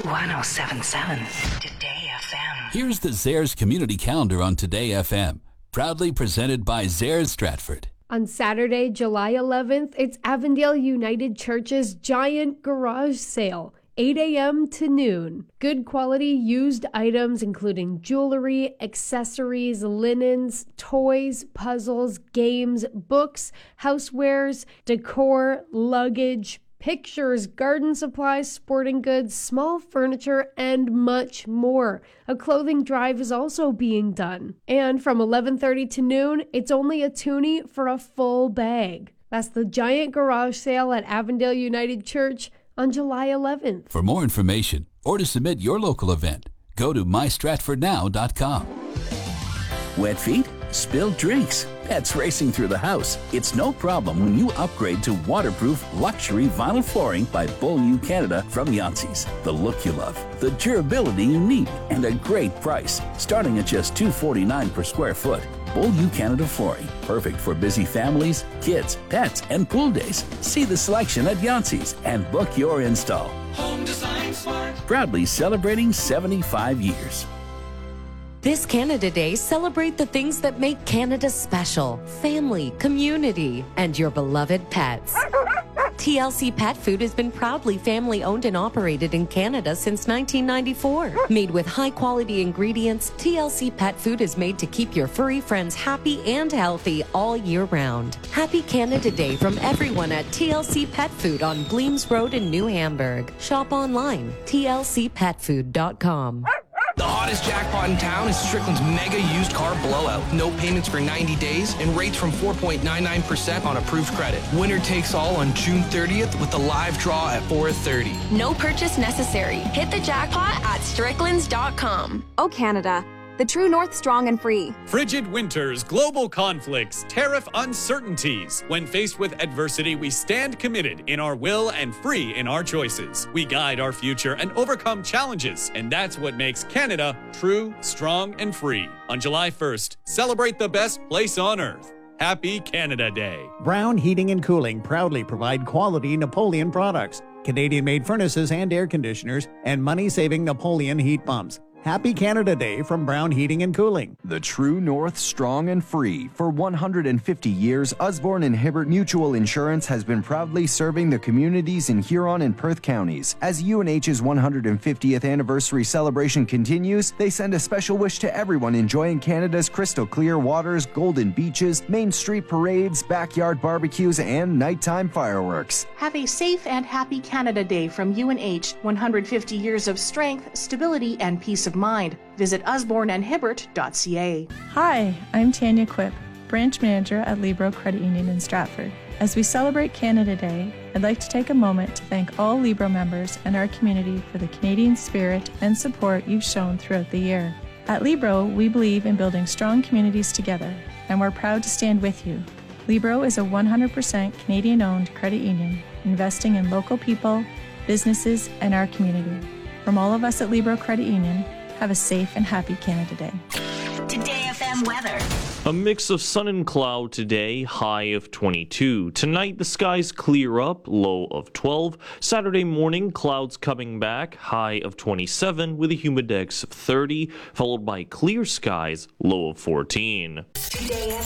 1077 Today FM. Here's the Zares Community Calendar on Today FM, proudly presented by Zares Stratford. On Saturday, July 11th, it's Avondale United Church's giant garage sale, 8 a.m. to noon. Good quality used items including jewelry, accessories, linens, toys, puzzles, games, books, housewares, decor, luggage, pictures, garden supplies, sporting goods, small furniture, and much more. A clothing drive is also being done. And from 11:30 to noon, it's only a toonie for a full bag. That's the giant garage sale at Avondale United Church on July 11th. For more information or to submit your local event, go to mystratfordnow.com. Wet feet? Spilled drinks? Pets racing through the house? It's no problem when you upgrade to waterproof luxury vinyl flooring by Bull U Canada from Yancey's. The look you love, the durability you need, and a great price. Starting at just $249 per square foot. Bull U Canada flooring. Perfect for busy families, kids, pets, and pool days. See the selection at Yancey's and book your install. Home Design Smart. Proudly celebrating 75 years. This Canada Day, celebrate the things that make Canada special. Family, community, and your beloved pets. TLC Pet Food has been proudly family owned and operated in Canada since 1994. Made with high quality ingredients, TLC Pet Food is made to keep your furry friends happy and healthy all year round. Happy Canada Day from everyone at TLC Pet Food on Bleems Road in New Hamburg. Shop online, tlcpetfood.com. The hottest jackpot in town is Strickland's mega used car blowout. No payments for 90 days and rates from 4.99% on approved credit. Winner takes all on June 30th with the live draw at 4:30. No purchase necessary. Hit the jackpot at stricklands.com. Oh, Canada. The true north, strong and free. Frigid winters, global conflicts, tariff uncertainties. When faced with adversity, we stand committed in our will and free in our choices. We guide our future and overcome challenges, and that's what makes Canada true, strong, and free. On July 1st, celebrate the best place on earth. Happy Canada Day. Brown Heating and Cooling proudly provide quality Napoleon products, Canadian-made furnaces and air conditioners, and money-saving Napoleon heat pumps. Happy Canada Day from Brown Heating and Cooling. The true north, strong and free. For 150 years, Usborne and Hibbert Mutual Insurance has been proudly serving the communities in Huron and Perth counties. As UNH's 150th anniversary celebration continues, they send a special wish to everyone enjoying Canada's crystal clear waters, golden beaches, Main Street parades, backyard barbecues, and nighttime fireworks. Have a safe and happy Canada Day from UNH. 150 years of strength, stability, and peace of mind. Visit usborneandhibbert.ca. Hi, I'm Tanya Quip, Branch Manager at Libro Credit Union in Stratford. As we celebrate Canada Day, I'd like to take a moment to thank all Libro members and our community for the Canadian spirit and support you've shown throughout the year. At Libro, we believe in building strong communities together, and we're proud to stand with you. Libro is a 100% Canadian-owned credit union, investing in local people, businesses, and our community. From all of us at Libro Credit Union, have a safe and happy Canada Day. Today FM weather. A mix of sun and cloud today, high of 22. Tonight, the skies clear up, low of 12. Saturday morning, clouds coming back, high of 27 with a humidex of 30, followed by clear skies, low of 14. Today